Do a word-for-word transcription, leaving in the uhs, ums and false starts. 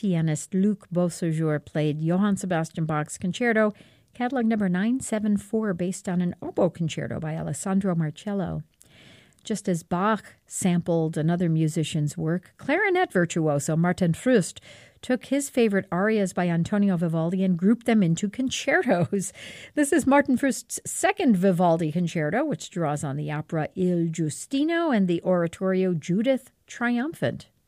pianist Luc Beausejour played Johann Sebastian Bach's Concerto, catalog number nine seven four, based on an oboe concerto by Alessandro Marcello. Just as Bach sampled another musician's work, clarinet virtuoso Martin Frust took his favorite arias by Antonio Vivaldi and grouped them into concertos. This is Martin Frust's second Vivaldi concerto, which draws on the opera Il Giustino and the oratorio Judith Triumphant.